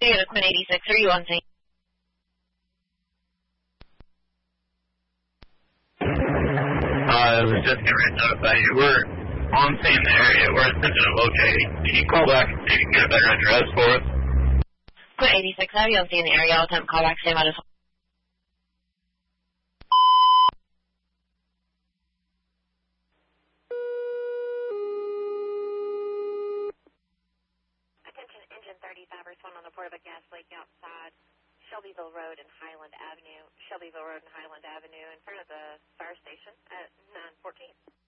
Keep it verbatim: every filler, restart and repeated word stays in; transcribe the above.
Toyota Quinn eighty-six, are you on scene? Uh, I was just getting ready to notify you. We're on scene in the area. We're attempting to locate. Can you call back and see if you can get a better address for us? Quinn eighty-six, are you on scene in the area? I'll attempt to call back, same address. Attention, engine thirty-five, respond on the port of a gas leak outside Shelbyville Road and Highland Avenue. Shelbyville Road and Highland Avenue in front of the fire station at nine fourteen.